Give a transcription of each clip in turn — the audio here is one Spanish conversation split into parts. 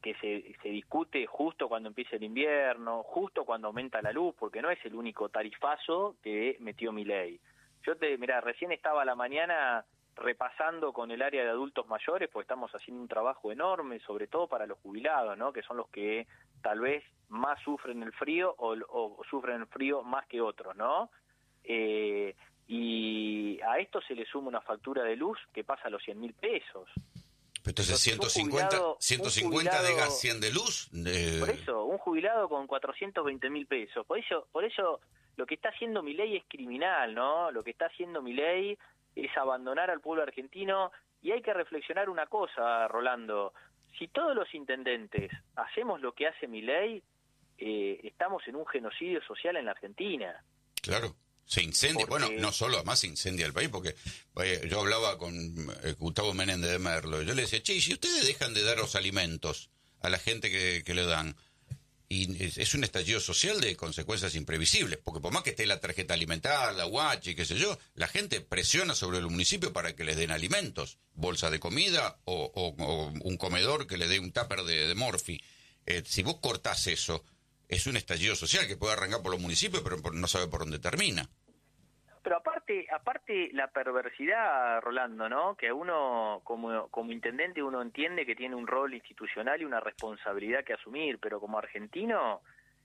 que se discute justo cuando empieza el invierno, justo cuando aumenta la luz, porque no es el único tarifazo que metió Milei. Mirá, recién estaba a la mañana repasando con el área de adultos mayores, porque estamos haciendo un trabajo enorme, sobre todo para los jubilados, ¿no? Que son los que tal vez más sufren el frío o sufren el frío más que otros, ¿no? Y a esto se le suma una factura de luz que pasa a los 100.000 pesos. Entonces 150 de gas, 100 de luz. Por eso, un jubilado con 420.000 pesos. Por eso lo que está haciendo Milei es criminal, ¿no? Lo que está haciendo Milei es abandonar al pueblo argentino, y hay que reflexionar una cosa, Rolando. Si todos los intendentes hacemos lo que hace Milei, estamos en un genocidio social en la Argentina. Claro. Se incendia, bueno, no solo, además se incendia el país, porque yo hablaba con Gustavo Menéndez de Merlo, y yo le decía, che, si ustedes dejan de dar los alimentos a la gente que le dan, y es un estallido social de consecuencias imprevisibles, porque por más que esté la tarjeta alimentar, la guachi, qué sé yo, la gente presiona sobre el municipio para que les den alimentos, bolsa de comida o un comedor que le dé un tupper de Morphy. Si vos cortás eso, es un estallido social que puede arrancar por los municipios, pero no sabe por dónde termina. Pero aparte la perversidad, Rolando, ¿no? Que uno, como intendente, uno entiende que tiene un rol institucional y una responsabilidad que asumir, pero como argentino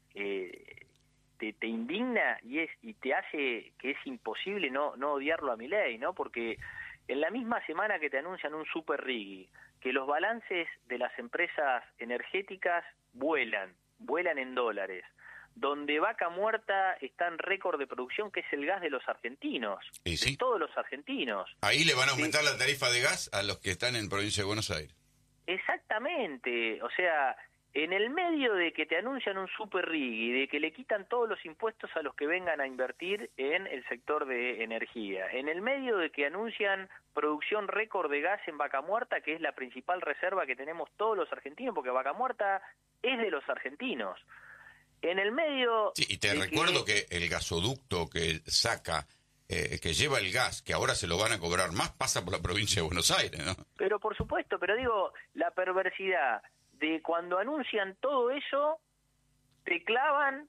te indigna y te hace que es imposible no odiarlo a Milei, ¿no? Porque en la misma semana que te anuncian un super rigui, que los balances de las empresas energéticas vuelan en dólares, donde Vaca Muerta está en récord de producción, que es el gas de los argentinos, ¿Y sí? de todos los argentinos. Ahí le van a aumentar la tarifa de gas a los que están en provincia de Buenos Aires. Exactamente, o sea, en el medio de que te anuncian un super rigui, de que le quitan todos los impuestos a los que vengan a invertir en el sector de energía, en el medio de que anuncian producción récord de gas en Vaca Muerta, que es la principal reserva que tenemos todos los argentinos, porque Vaca Muerta es de los argentinos. En el medio... Sí, y te recuerdo que el gasoducto que saca, que lleva el gas, que ahora se lo van a cobrar más, pasa por la provincia de Buenos Aires, ¿no? Pero por supuesto, pero digo, la perversidad de cuando anuncian todo eso, te clavan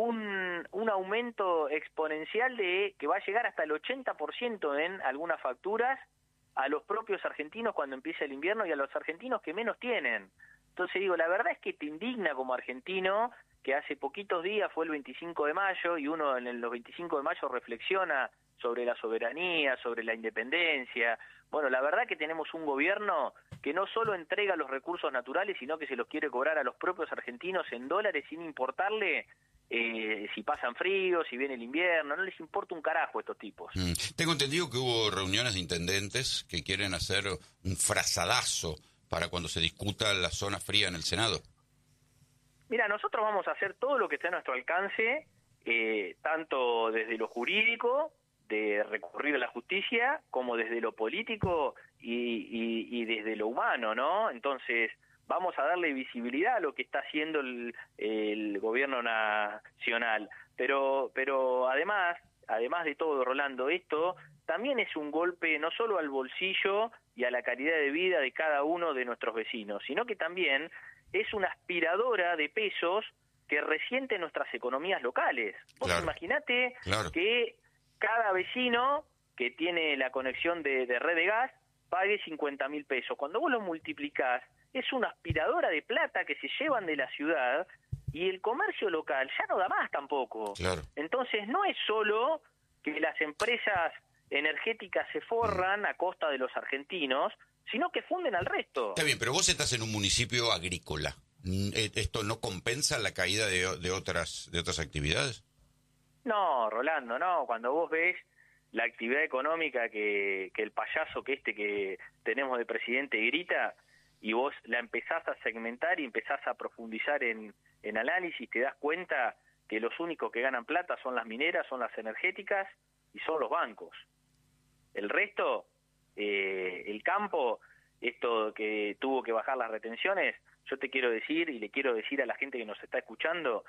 un aumento exponencial de que va a llegar hasta el 80% en algunas facturas a los propios argentinos cuando empieza el invierno y a los argentinos que menos tienen. Entonces digo, la verdad es que te indigna como argentino, que hace poquitos días fue el 25 de mayo y uno en los 25 de mayo reflexiona sobre la soberanía, sobre la independencia. Bueno, la verdad que tenemos un gobierno que no solo entrega los recursos naturales, sino que se los quiere cobrar a los propios argentinos en dólares sin importarle si pasan frío, si viene el invierno, no les importa un carajo a estos tipos. Tengo entendido que hubo reuniones de intendentes que quieren hacer un frazadazo para cuando se discuta la zona fría en el Senado. Mira, nosotros vamos a hacer todo lo que esté a nuestro alcance, tanto desde lo jurídico, de recurrir a la justicia, como desde lo político y desde lo humano, ¿no? Entonces, vamos a darle visibilidad a lo que está haciendo el gobierno nacional. Pero además de todo, Rolando, esto también es un golpe no solo al bolsillo y a la calidad de vida de cada uno de nuestros vecinos, sino que también es una aspiradora de pesos que resiente nuestras economías locales. Vos imaginate que cada vecino que tiene la conexión de red de gas pague 50.000 pesos. Cuando vos lo multiplicás, es una aspiradora de plata que se llevan de la ciudad y el comercio local ya no da más tampoco. Entonces no es solo que las empresas energéticas se forran a costa de los argentinos, sino que funden al resto. Está bien, pero vos estás en un municipio agrícola. ¿Esto no compensa la caída de otras actividades? No, Rolando, no. Cuando vos ves la actividad económica que el payaso que tenemos de presidente grita, y vos la empezás a segmentar y empezás a profundizar en análisis, te das cuenta que los únicos que ganan plata son las mineras, son las energéticas y son los bancos. El resto, el campo, esto que tuvo que bajar las retenciones, yo te quiero decir y le quiero decir a la gente que nos está escuchando,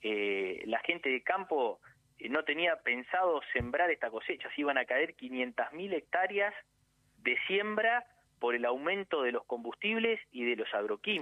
la gente de campo no tenía pensado sembrar esta cosecha, se iban a caer 500.000 hectáreas de siembra por el aumento de los combustibles y de los agroquímicos.